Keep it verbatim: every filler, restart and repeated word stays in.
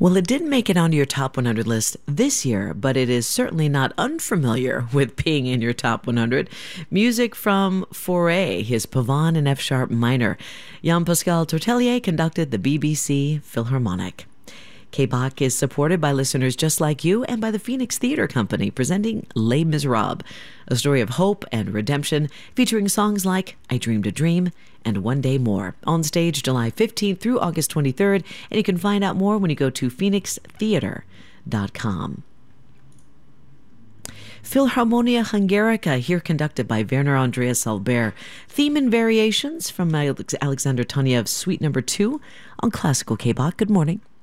Well, it didn't make it onto your top one hundred list this year, but it is certainly not unfamiliar with being in your top one hundred. Music from Fauré, his Pavane in F-sharp minor. Jean-Pascal Tortelier conducted the B B C Philharmonic. K-Bach is supported by listeners just like you and by the Phoenix Theatre Company, presenting Les Miserables, a story of hope and redemption featuring songs like I Dreamed a Dream and One Day More. On stage July fifteenth through August twenty-third, and you can find out more when you go to phoenix theatre dot com. Philharmonia Hungarica, here conducted by Werner Andreas Albert. Theme and variations from Alexander Toniev's Suite Number two on Classical K-Bach. Good morning.